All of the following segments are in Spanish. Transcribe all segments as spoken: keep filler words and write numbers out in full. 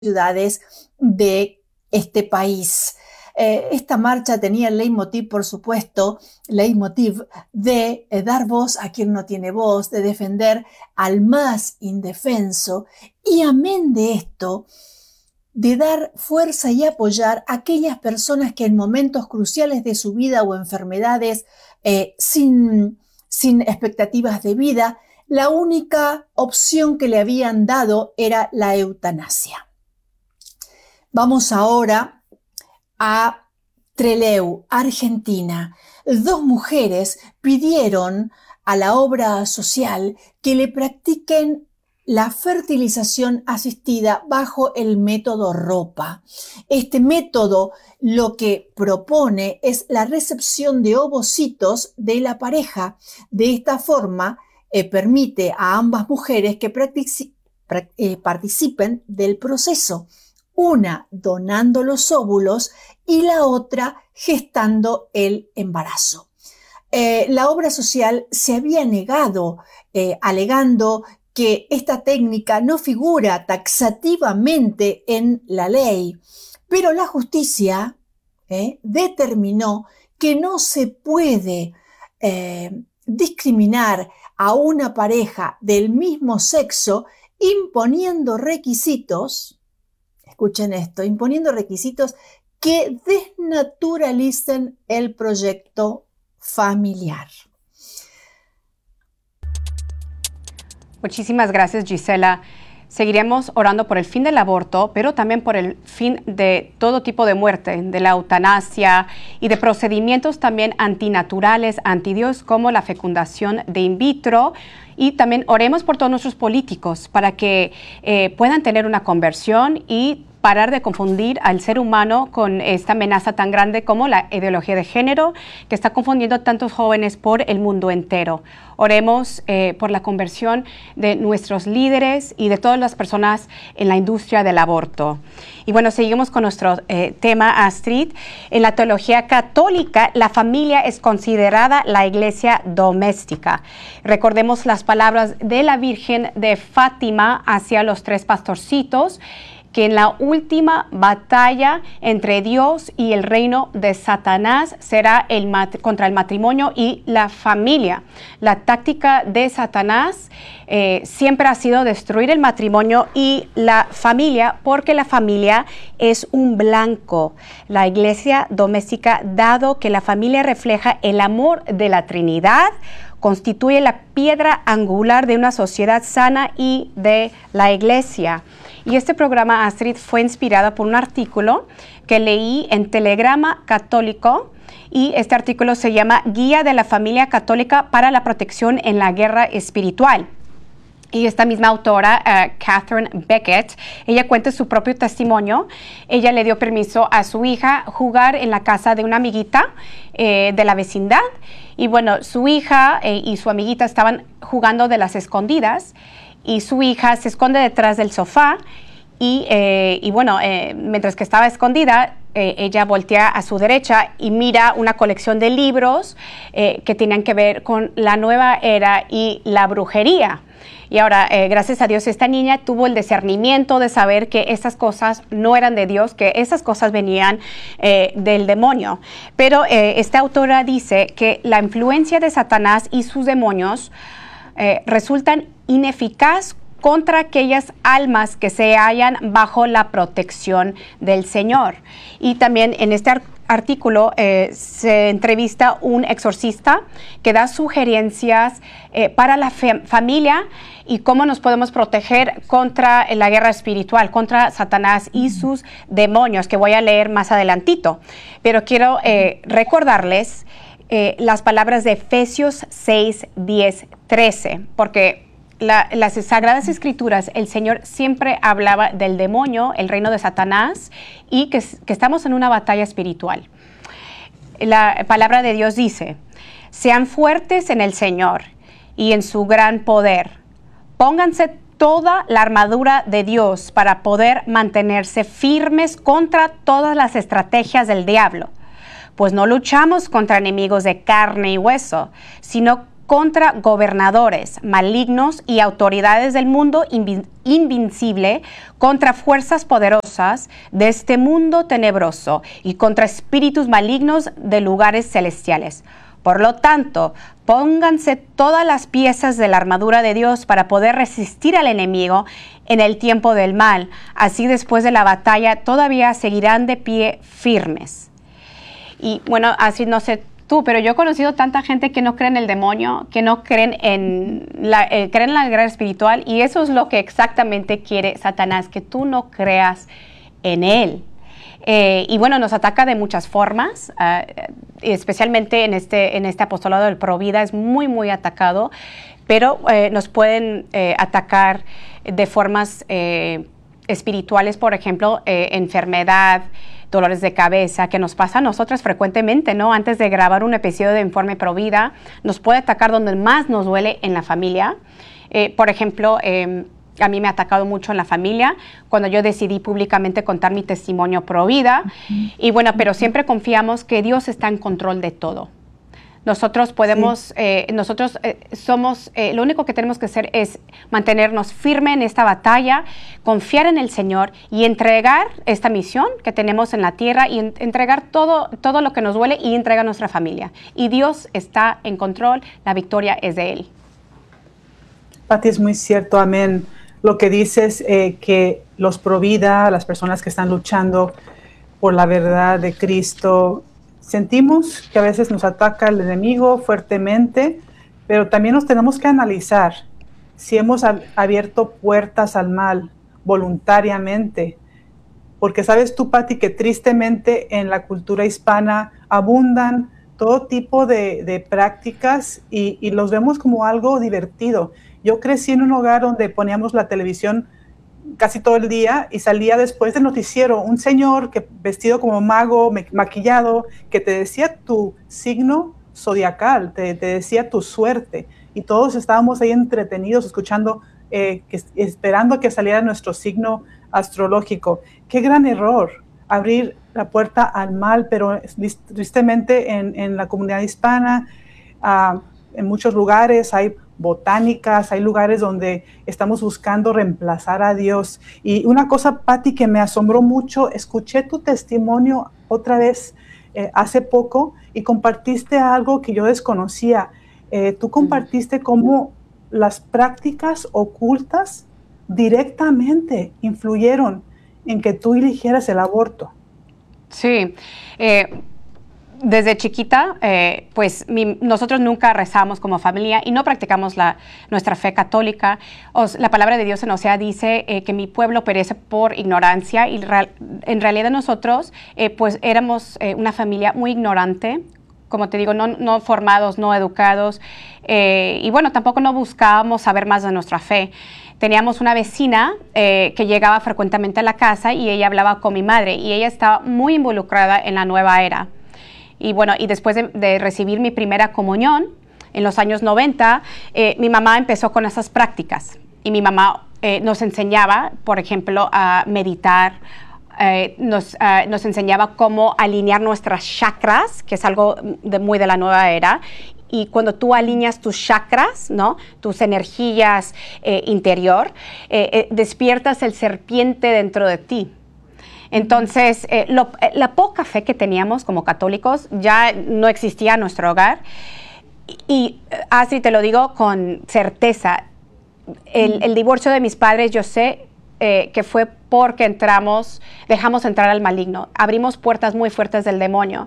ciudades de este país. Eh, esta marcha tenía el leitmotiv, por supuesto, leitmotiv de eh, dar voz a quien no tiene voz, de defender al más indefenso y, amén de esto, de dar fuerza y apoyar a aquellas personas que en momentos cruciales de su vida o enfermedades eh, sin, sin expectativas de vida, la única opción que le habían dado era la eutanasia. Vamos ahora a Trelew, Argentina. Dos mujeres pidieron a la obra social que le practiquen la fertilización asistida bajo el método ROPA. Este método lo que propone es la recepción de ovocitos de la pareja. De esta forma, eh, permite a ambas mujeres que practic- eh, participen del proceso. Una donando los óvulos y la otra gestando el embarazo. Eh, la obra social se había negado, eh, alegando que esta técnica no figura taxativamente en la ley, pero la justicia eh, determinó que no se puede eh, discriminar a una pareja del mismo sexo imponiendo requisitos. Escuchen esto, imponiendo requisitos que desnaturalicen el proyecto familiar. Muchísimas gracias, Gisela. Seguiremos orando por el fin del aborto, pero también por el fin de todo tipo de muerte, de la eutanasia y de procedimientos también antinaturales, antidios, como la fecundación de in vitro. Y también oremos por todos nuestros políticos para que eh, puedan tener una conversión y parar de confundir al ser humano con esta amenaza tan grande como la ideología de género que está confundiendo a tantos jóvenes por el mundo entero. Oremos eh, por la conversión de nuestros líderes y de todas las personas en la industria del aborto. Y bueno, seguimos con nuestro eh, tema, Astrid. En la teología católica, la familia es considerada la iglesia doméstica. Recordemos las palabras de la Virgen de Fátima hacia los tres pastorcitos, que en la última batalla entre Dios y el reino de Satanás será el mat- contra el matrimonio y la familia. La táctica de Satanás eh, siempre ha sido destruir el matrimonio y la familia, porque la familia es un blanco. La iglesia doméstica, dado que la familia refleja el amor de la Trinidad, constituye la piedra angular de una sociedad sana y de la iglesia. Y este programa, Astrid, fue inspirada por un artículo que leí en Telegrama Católico, y este artículo se llama Guía de la Familia Católica para la Protección en la Guerra Espiritual. Y esta misma autora, uh, Catherine Beckett, ella cuenta su propio testimonio. Ella le dio permiso a su hija jugar en la casa de una amiguita eh, de la vecindad. Y bueno, su hija eh, y su amiguita estaban jugando de las escondidas, y su hija se esconde detrás del sofá y, eh, y bueno, eh, mientras que estaba escondida, eh, ella voltea a su derecha y mira una colección de libros eh, que tenían que ver con la nueva era y la brujería. Y ahora, eh, gracias a Dios, esta niña tuvo el discernimiento de saber que estas cosas no eran de Dios, que esas cosas venían eh, del demonio. Pero eh, esta autora dice que la influencia de Satanás y sus demonios eh, resultan ineficaz contra aquellas almas que se hallan bajo la protección del Señor. Y también en este ar- artículo eh, se entrevista un exorcista que da sugerencias eh, para la fe- familia y cómo nos podemos proteger contra la guerra espiritual, contra Satanás y sus demonios, que voy a leer más adelantito. Pero quiero eh, recordarles eh, las palabras de Efesios seis, diez, trece, porque La, las Sagradas Escrituras, el Señor siempre hablaba del demonio, el reino de Satanás, y que, que estamos en una batalla espiritual. La palabra de Dios dice: sean fuertes en el Señor y en su gran poder. Pónganse toda la armadura de Dios para poder mantenerse firmes contra todas las estrategias del diablo. Pues no luchamos contra enemigos de carne y hueso, sino contra gobernadores malignos y autoridades del mundo invi- invincible, contra fuerzas poderosas de este mundo tenebroso y contra espíritus malignos de lugares celestiales. Por lo tanto, pónganse todas las piezas de la armadura de Dios para poder resistir al enemigo en el tiempo del mal. Así, después de la batalla, todavía seguirán de pie firmes. Y bueno, así no sé tú, pero yo he conocido tanta gente que no cree en el demonio, que no creen en la, eh, creen en la guerra espiritual, y eso es lo que exactamente quiere Satanás, que tú no creas en él. Eh, y bueno, nos ataca de muchas formas, uh, especialmente en este, en este apostolado del Provida es muy, muy atacado, pero eh, nos pueden eh, atacar de formas eh, espirituales, por ejemplo, eh, enfermedad, dolores de cabeza, que nos pasa a nosotras frecuentemente, ¿no? Antes de grabar un episodio de Informe Provida, nos puede atacar donde más nos duele en la familia. Eh, por ejemplo, eh, a mí me ha atacado mucho en la familia cuando yo decidí públicamente contar mi testimonio pro vida. Uh-huh. Y bueno, pero siempre confiamos que Dios está en control de todo. Nosotros podemos, sí. eh, nosotros eh, somos, eh, lo único que tenemos que hacer es mantenernos firmes en esta batalla, confiar en el Señor y entregar esta misión que tenemos en la tierra y en, entregar todo, todo lo que nos duele y entregar a nuestra familia. Y Dios está en control, la victoria es de Él. Pati, es muy cierto, amén. Lo que dices, eh, que los pro vida, las personas que están luchando por la verdad de Cristo, sentimos que a veces nos ataca el enemigo fuertemente, pero también nos tenemos que analizar si hemos ab- abierto puertas al mal voluntariamente. Porque sabes tú, Pati, que tristemente en la cultura hispana abundan todo tipo de, de prácticas y, y los vemos como algo divertido. Yo crecí en un hogar donde poníamos la televisión casi todo el día y salía después del noticiero un señor que vestido como mago, maquillado, que te decía tu signo zodiacal, te, te decía tu suerte, y todos estábamos ahí entretenidos escuchando, eh, que, esperando que saliera nuestro signo astrológico. Qué gran error abrir la puerta al mal, pero tristemente en, en la comunidad hispana, uh, en muchos lugares hay botánicas, hay lugares donde estamos buscando reemplazar a Dios. Y una cosa, Pati, que me asombró mucho, escuché tu testimonio otra vez eh, hace poco y compartiste algo que yo desconocía. Eh, tú compartiste cómo las prácticas ocultas directamente influyeron en que tú eligieras el aborto. Sí, eh, desde chiquita, eh, pues mi, nosotros nunca rezamos como familia y no practicamos la, nuestra fe católica. Os, la palabra de Dios en Osea dice eh, que mi pueblo perece por ignorancia y real, en realidad nosotros eh, pues éramos eh, una familia muy ignorante, como te digo, no, no formados, no educados, eh, y bueno, tampoco no buscábamos saber más de nuestra fe. Teníamos una vecina eh, que llegaba frecuentemente a la casa y ella hablaba con mi madre y ella estaba muy involucrada en la nueva era. Y bueno, y después de, de recibir mi primera comunión en los años noventa, eh, mi mamá empezó con esas prácticas y mi mamá eh, nos enseñaba, por ejemplo, a meditar. Eh, nos, uh, nos enseñaba cómo alinear nuestras chakras, que es algo de, muy de la nueva era. Y cuando tú alineas tus chakras, ¿no? Tus energías eh, interior, eh, eh, despiertas el serpiente dentro de ti. Entonces, eh, lo, eh, la poca fe que teníamos como católicos ya no existía en nuestro hogar. Y, y así te lo digo con certeza, el, el divorcio de mis padres, yo sé eh, que fue porque entramos, dejamos entrar al maligno, abrimos puertas muy fuertes del demonio.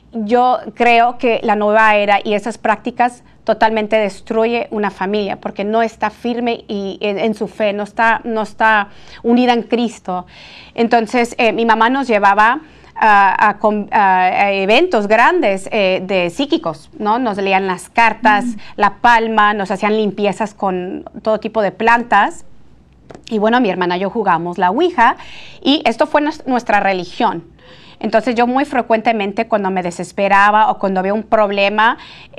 Yo creo que la nueva era y esas prácticas totalmente destruye una familia porque no está firme y en, en su fe, no está, no está unida en Cristo. Entonces, eh, mi mamá nos llevaba a, a, a eventos grandes eh, de psíquicos, ¿no? Nos leían las cartas, mm. la palma, nos hacían limpiezas con todo tipo de plantas. Y bueno, mi hermana y yo jugamos la Ouija y esto fue nuestra religión. Entonces yo muy frecuentemente cuando me desesperaba o cuando había un problema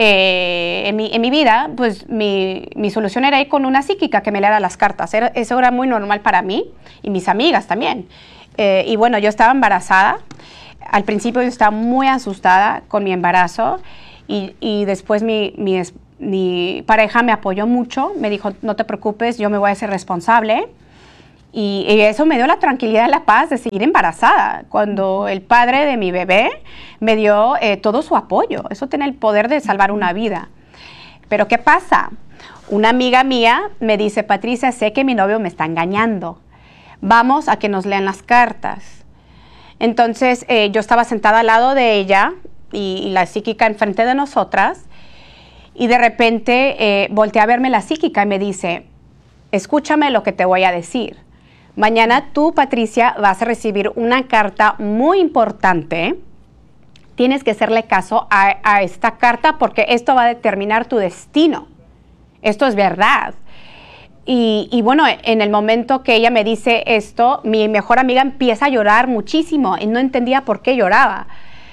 eh, en, mi, en mi vida, pues mi, mi solución era ir con una psíquica que me leyera las cartas. Era, eso era muy normal para mí y mis amigas también. Eh, y bueno, yo estaba embarazada. Al principio yo estaba muy asustada con mi embarazo y, y después mi, mi, mi pareja me apoyó mucho, me dijo, no te preocupes, yo me voy a hacer responsable. Y, y eso me dio la tranquilidad y la paz de seguir embarazada, cuando el padre de mi bebé me dio eh, todo su apoyo. Eso tiene el poder de salvar una vida. Pero ¿qué pasa? Una amiga mía me dice, Patricia, sé que mi novio me está engañando. Vamos a que nos lean las cartas. Entonces eh, yo estaba sentada al lado de ella y, y la psíquica enfrente de nosotras, y de repente eh, volteé a verme la psíquica y me dice, escúchame lo que te voy a decir. Mañana tú, Patricia, vas a recibir una carta muy importante. Tienes que hacerle caso a, a esta carta porque esto va a determinar tu destino. Esto es verdad. Y, y bueno, en el momento que ella me dice esto, mi mejor amiga empieza a llorar muchísimo y no entendía por qué lloraba.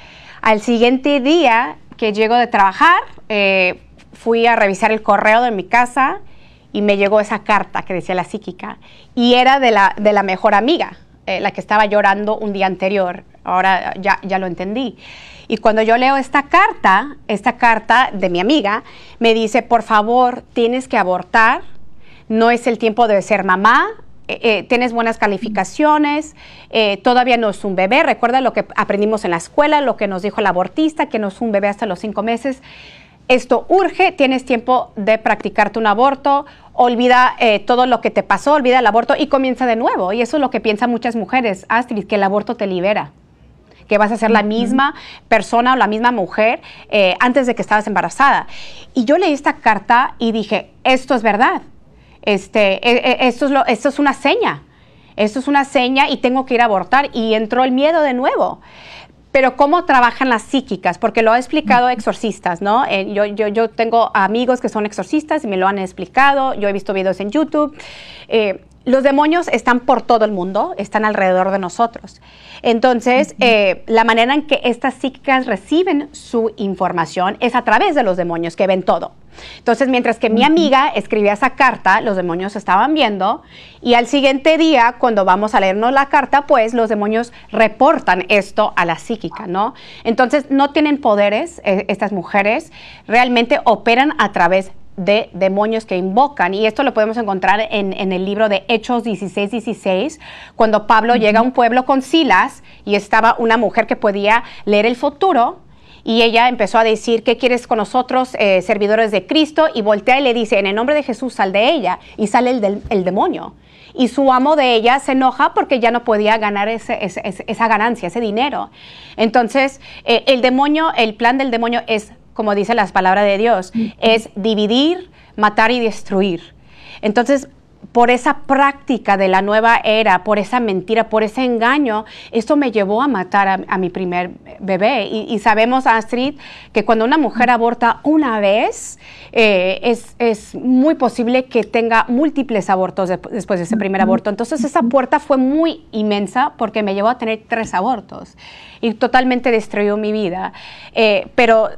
Al siguiente día que llego de trabajar, eh, fui a revisar el correo de mi casa y me llegó esa carta que decía la psíquica, y era de la, de la mejor amiga, eh, la que estaba llorando un día anterior. Ahora ya, ya lo entendí. Y cuando yo leo esta carta, esta carta de mi amiga, me dice, por favor, tienes que abortar, no es el tiempo de ser mamá, eh, eh, tienes buenas calificaciones, eh, todavía no es un bebé, recuerda lo que aprendimos en la escuela, lo que nos dijo el abortista, que no es un bebé hasta los cinco meses. Esto urge, tienes tiempo de practicarte un aborto, olvida eh, todo lo que te pasó, olvida el aborto y comienza de nuevo. Y eso es lo que piensan muchas mujeres, Astrid, que el aborto te libera, que vas a ser la misma persona o la misma mujer eh, antes de que estabas embarazada. Y yo leí esta carta y dije, esto es verdad, este, eh, esto, es lo, esto es una seña, esto es una seña y tengo que ir a abortar. Y entró el miedo de nuevo. Pero ¿cómo trabajan las psíquicas? Porque lo ha explicado exorcistas, ¿no? Eh, yo, yo, yo tengo amigos que son exorcistas y me lo han explicado. Yo he visto videos en YouTube. Eh, los demonios están por todo el mundo, están alrededor de nosotros. Entonces, uh-huh. eh, la manera en que estas psíquicas reciben su información es a través de los demonios que ven todo. Entonces, mientras que uh-huh. mi amiga escribía esa carta, los demonios estaban viendo, y al siguiente día, cuando vamos a leernos la carta, pues los demonios reportan esto a la psíquica, ¿no? Entonces, no tienen poderes, eh, estas mujeres realmente operan a través de demonios que invocan, y esto lo podemos encontrar en, en el libro de Hechos dieciséis dieciséis, cuando Pablo uh-huh. llega a un pueblo con Silas y estaba una mujer que podía leer el futuro, y ella empezó a decir, ¿qué quieres con nosotros, eh, servidores de Cristo? Y voltea y le dice, en el nombre de Jesús, sal de ella, y sale el, del, el demonio. Y su amo de ella se enoja porque ya no podía ganar ese, ese, esa ganancia, ese dinero. Entonces, eh, el demonio, el plan del demonio es, como dice las palabras de Dios, uh-huh. es dividir, matar y destruir. Entonces, por esa práctica de la nueva era, por esa mentira, por ese engaño, esto me llevó a matar a, a mi primer bebé. Y, y sabemos, Astrid, que cuando una mujer aborta una vez, eh, es, es muy posible que tenga múltiples abortos de, después de ese primer aborto. Entonces, esa puerta fue muy inmensa porque me llevó a tener tres abortos y totalmente destruyó mi vida. Eh, pero...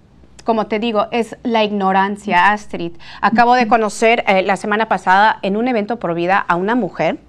Como te digo, es la ignorancia, Astrid. Acabo de conocer eh, la semana pasada en un evento Pro Vida a una mujer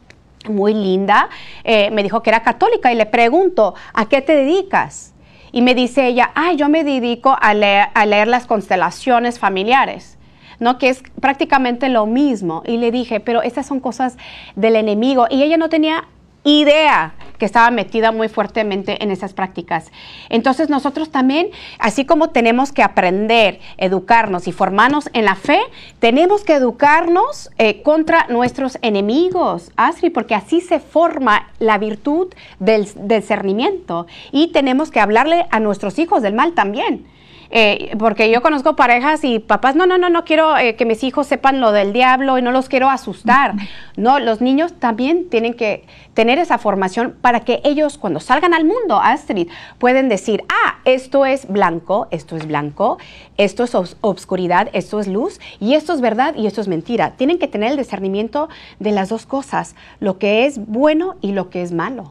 muy linda. Eh, me dijo que era católica y le pregunto, ¿a qué te dedicas? Y me dice ella, ay, yo me dedico a leer, a leer las constelaciones familiares, ¿no? Que es prácticamente lo mismo. Y le dije, pero estas son cosas del enemigo. Y ella no tenía idea que estaba metida muy fuertemente en esas prácticas. Entonces nosotros también, así como tenemos que aprender, educarnos y formarnos en la fe, tenemos que educarnos eh, contra nuestros enemigos, Astrid, porque así se forma la virtud del discernimiento, y tenemos que hablarle a nuestros hijos del mal también. Eh, porque yo conozco parejas y papás, no, no, no, no quiero eh, que mis hijos sepan lo del diablo y no los quiero asustar. No, los niños también tienen que tener esa formación para que ellos, cuando salgan al mundo, Astrid, pueden decir, ah, esto es blanco, esto es blanco, esto es os- obscuridad, esto es luz, y esto es verdad y esto es mentira. Tienen que tener el discernimiento de las dos cosas, lo que es bueno y lo que es malo.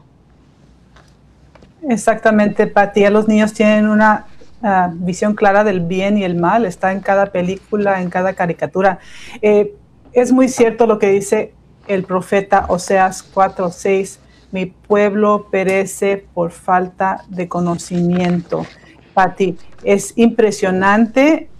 Exactamente, Pati. Los niños tienen una Uh, visión clara del bien y el mal, está en cada película, en cada caricatura. Eh, es muy cierto lo que dice el profeta Oseas cuatro seis, mi pueblo perece por falta de conocimiento. Pati, es impresionante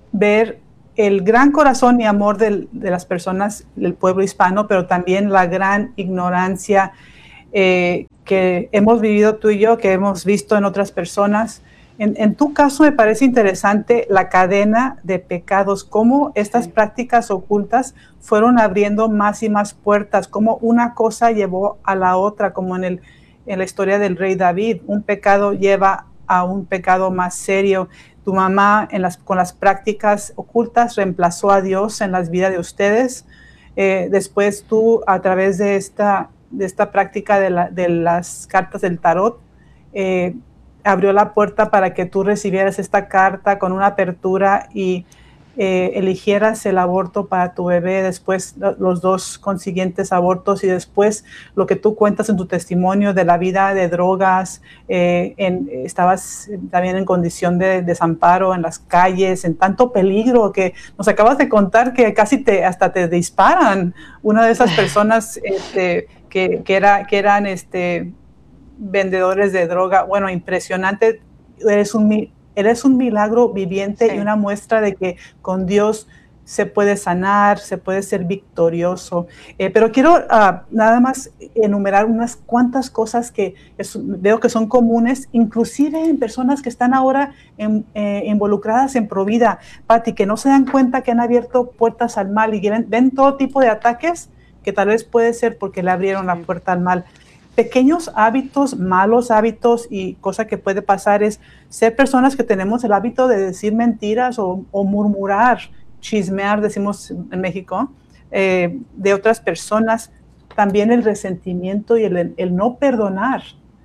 ver el gran corazón y amor del, de las personas del pueblo hispano, pero también la gran ignorancia eh, que hemos vivido tú y yo, que hemos visto en otras personas. En, en tu caso me parece interesante la cadena de pecados, cómo estas sí. prácticas ocultas fueron abriendo más y más puertas, cómo una cosa llevó a la otra, como en, el, en la historia del rey David. Un pecado lleva a un pecado más serio. Tu mamá en las, con las prácticas ocultas reemplazó a Dios en las vidas de ustedes. Eh, después tú, a través de esta, de esta práctica de, la, de las cartas del tarot, eh, abrió la puerta para que tú recibieras esta carta con una apertura y eh, eligieras el aborto para tu bebé, después los dos consiguientes abortos y después lo que tú cuentas en tu testimonio de la vida de drogas, eh, en, estabas también en condición de desamparo en las calles, en tanto peligro que nos acabas de contar que casi te, hasta te disparan. Una de esas personas este, que, que, era, que eran... este vendedores de droga. Bueno, impresionante. Eres un, eres un milagro viviente sí. y una muestra de que con Dios se puede sanar, se puede ser victorioso. Eh, pero quiero uh, nada más enumerar unas cuantas cosas que es, veo que son comunes, inclusive en personas que están ahora en, eh, involucradas en Provida, Pati, que no se dan cuenta que han abierto puertas al mal y ven, ven todo tipo de ataques que tal vez puede ser porque le abrieron la puerta al mal. Pequeños hábitos, malos hábitos y cosa que puede pasar es ser personas que tenemos el hábito de decir mentiras o, o murmurar, chismear, decimos en México, eh, de otras personas. También el resentimiento y el, el no perdonar.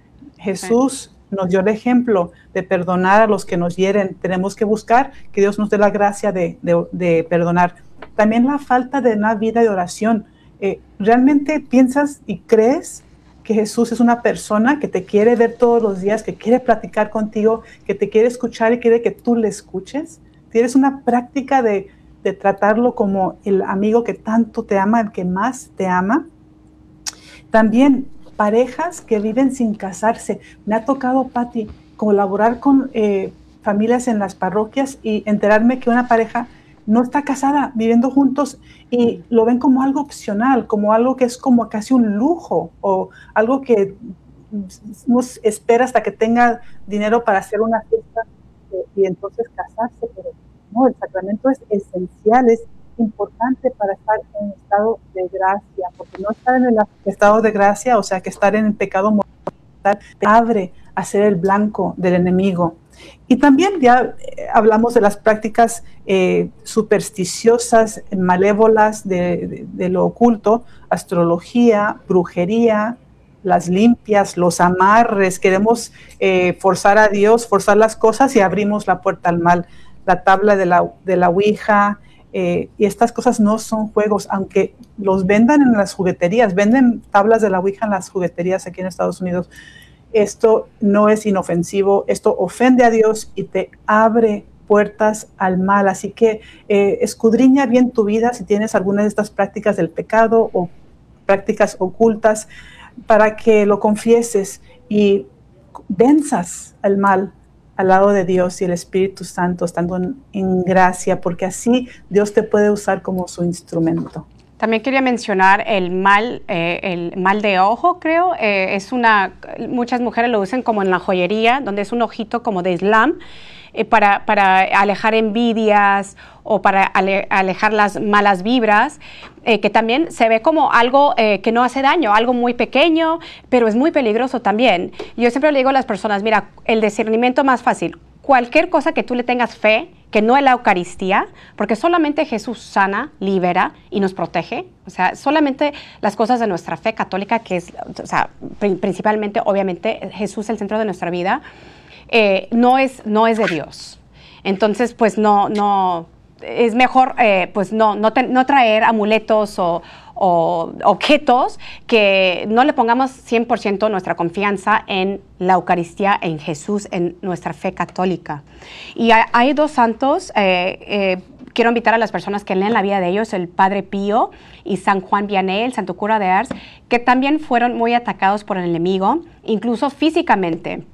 Jesús sí. nos dio el ejemplo de perdonar a los que nos hieren. Tenemos que buscar que Dios nos dé la gracia de, de, de perdonar. También la falta de una vida de oración. Eh, ¿Realmente piensas y crees que Jesús es una persona que te quiere ver todos los días, que quiere platicar contigo, que te quiere escuchar y quiere que tú le escuches? ¿Tienes una práctica de, de tratarlo como el amigo que tanto te ama, el que más te ama? También parejas que viven sin casarse. Me ha tocado, Pati, colaborar con eh, familias en las parroquias y enterarme que una pareja no está casada, viviendo juntos y lo ven como algo opcional, como algo que es como casi un lujo o algo que no espera hasta que tenga dinero para hacer una fiesta y entonces casarse, pero no, el sacramento es esencial, es importante para estar en estado de gracia, porque no estar en el estado de gracia, o sea que estar en el pecado mortal, te abre a ser el blanco del enemigo. Y también ya eh, hablamos de las prácticas eh, supersticiosas, malévolas de, de, de lo oculto, astrología, brujería, las limpias, los amarres. Queremos eh, forzar a Dios, forzar las cosas y abrimos la puerta al mal. La tabla de la, de la Ouija, eh, y estas cosas no son juegos, aunque los vendan en las jugueterías, venden tablas de la Ouija en las jugueterías aquí en Estados Unidos. Esto no es inofensivo, esto ofende a Dios y te abre puertas al mal. Así que eh, escudriña bien tu vida si tienes alguna de estas prácticas del pecado o prácticas ocultas para que lo confieses y venzas al mal al lado de Dios y el Espíritu Santo, estando en, en gracia, porque así Dios te puede usar como su instrumento. También quería mencionar el mal, eh, el mal de ojo, creo. Eh, es una, muchas mujeres lo usan como en la joyería, donde es un ojito como de Islam, eh, para, para alejar envidias o para ale, alejar las malas vibras, eh, que también se ve como algo eh, que no hace daño, algo muy pequeño, pero es muy peligroso también. Yo siempre le digo a las personas, mira, el discernimiento más fácil, cualquier cosa que tú le tengas fe, que no es la Eucaristía, porque solamente Jesús sana, libera y nos protege. O sea, solamente las cosas de nuestra fe católica, que es, o sea, principalmente, obviamente, Jesús es el centro de nuestra vida, eh, no es, no es de Dios. Entonces, pues no, no, es mejor, eh, pues no, no, te, no traer amuletos o, o objetos que no le pongamos cien por ciento nuestra confianza en la Eucaristía, en Jesús, en nuestra fe católica. Y hay, hay dos santos, eh, eh, quiero invitar a las personas que leen la vida de ellos, el Padre Pío y San Juan Vianney, el santo cura de Ars, que también fueron muy atacados por el enemigo, incluso físicamente.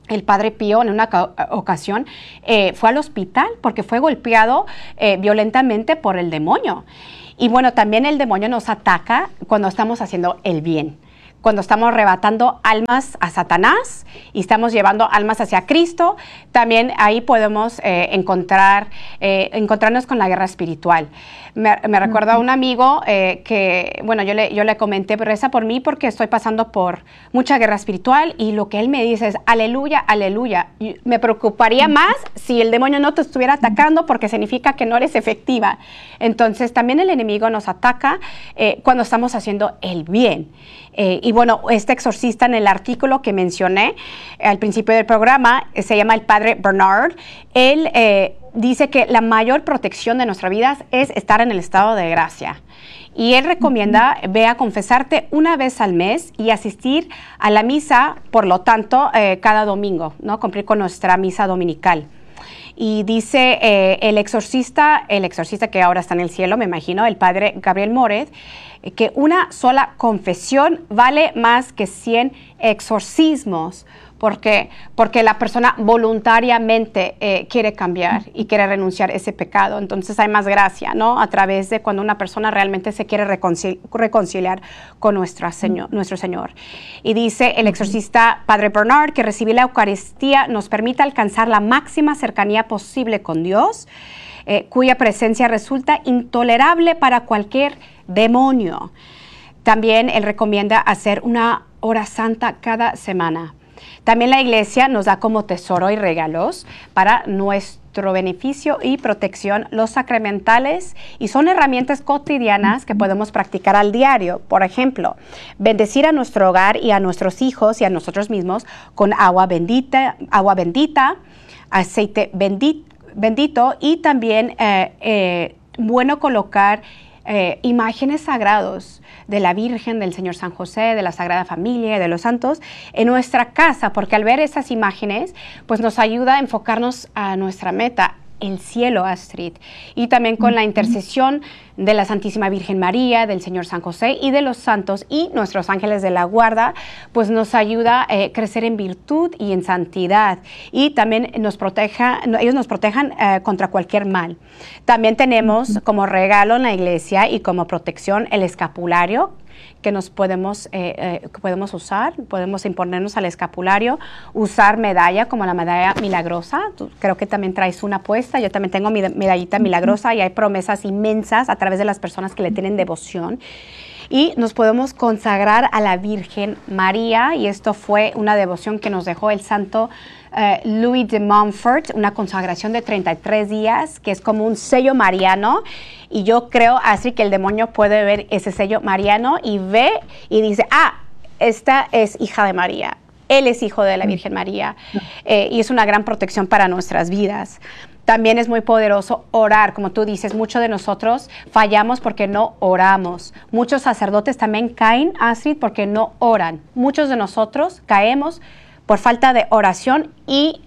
el Padre Pío en una ocasión eh, fue al hospital porque fue golpeado eh, violentamente por el demonio. Y bueno, también el demonio nos ataca cuando estamos haciendo el bien, cuando estamos arrebatando almas a Satanás y estamos llevando almas hacia Cristo. También ahí podemos eh, encontrar, eh, encontrarnos con la guerra espiritual. Me, me recuerda a un amigo eh, que, bueno, yo le, yo le comenté, reza por mí porque estoy pasando por mucha guerra espiritual, y lo que él me dice es, aleluya, aleluya. Y me preocuparía más si el demonio no te estuviera atacando, porque significa que no eres efectiva. Entonces, también el enemigo nos ataca eh, cuando estamos haciendo el bien. Eh, y bueno, este exorcista, en el artículo que mencioné eh, al principio del programa, eh, se llama el Padre Bernard. Él eh, dice que la mayor protección de nuestra vida es estar en el estado de gracia. Y él recomienda, ve a confesarte una vez al mes y asistir a la misa, por lo tanto, eh, cada domingo, ¿no? Cumplir con nuestra misa dominical. Y dice eh, el exorcista, el exorcista que ahora está en el cielo, me imagino, el padre Gabriel Moret, eh, que una sola confesión vale más que cien exorcismos. ¿Por qué? Porque la persona voluntariamente eh, quiere cambiar y quiere renunciar a ese pecado. Entonces hay más gracia, ¿no? A través de cuando una persona realmente se quiere reconcili- reconciliar con nuestra señor, nuestro Señor. Y dice el exorcista Padre Bernard que recibir la Eucaristía nos permite alcanzar la máxima cercanía posible con Dios, eh, cuya presencia resulta intolerable para cualquier demonio. También él recomienda hacer una hora santa cada semana. También la Iglesia nos da como tesoro y regalos para nuestro beneficio y protección los sacramentales, y son herramientas cotidianas que podemos practicar al diario. Por ejemplo, bendecir a nuestro hogar y a nuestros hijos y a nosotros mismos con agua bendita, agua bendita, aceite bendito, bendito y también eh, eh, bueno colocar eh, imágenes sagrados de la Virgen, del Señor San José, de la Sagrada Familia, de los santos, en nuestra casa, porque al ver esas imágenes, pues nos ayuda a enfocarnos a nuestra meta, el cielo, Astrid. Y también con la intercesión de la Santísima Virgen María, del Señor San José y de los santos y nuestros ángeles de la guarda, pues nos ayuda a eh, crecer en virtud y en santidad, y también nos proteja, ellos nos protejan eh, contra cualquier mal. También tenemos como regalo en la Iglesia y como protección el escapulario, que nos podemos, eh, eh, que podemos usar, podemos imponernos al escapulario, usar medalla como la medalla milagrosa. Tú, creo que también traes una puesta, yo también tengo mi medallita milagrosa, y hay promesas inmensas a través de las personas que le tienen devoción. Y nos podemos consagrar a la Virgen María, y esto fue una devoción que nos dejó el santo uh, Louis de Montfort, una consagración de treinta y tres días, que es como un sello mariano. Y yo creo, así que el demonio puede ver ese sello mariano y ve y dice, ah, esta es hija de María, él es hijo de la Virgen María, eh, y es una gran protección para nuestras vidas. También es muy poderoso orar, como tú dices, muchos de nosotros fallamos porque no oramos. Muchos sacerdotes también caen, Astrid, porque no oran. Muchos de nosotros caemos por falta de oración y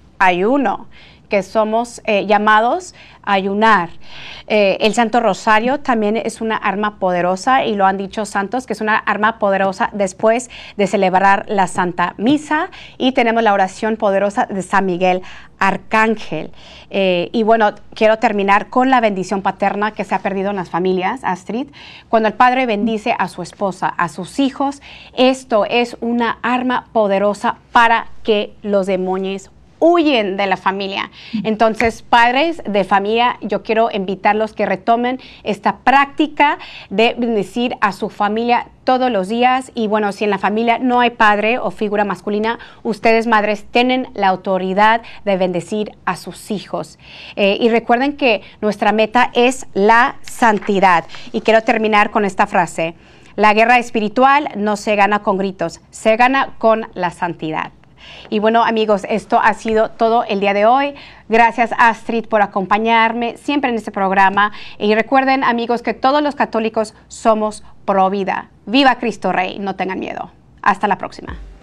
ayuno, que somos eh, llamados a ayunar. Eh, el Santo Rosario también es una arma poderosa, y lo han dicho santos, que es una arma poderosa después de celebrar la Santa Misa. Y tenemos la oración poderosa de San Miguel Arcángel. Eh, y bueno, quiero terminar con la bendición paterna que se ha perdido en las familias, Astrid. Cuando el padre bendice a su esposa, a sus hijos, esto es una arma poderosa para que los demonios huyen de la familia. Entonces, padres de familia, yo quiero invitarlos que retomen esta práctica de bendecir a su familia todos los días. Y bueno, si en la familia no hay padre o figura masculina, ustedes, madres, tienen la autoridad de bendecir a sus hijos. Eh, y recuerden que nuestra meta es la santidad. Y quiero terminar con esta frase: la guerra espiritual no se gana con gritos, se gana con la santidad. Y bueno, amigos, esto ha sido todo el día de hoy. Gracias, Astrid, por acompañarme siempre en este programa. Y recuerden, amigos, que todos los católicos somos pro vida. ¡Viva Cristo Rey! No tengan miedo. Hasta la próxima.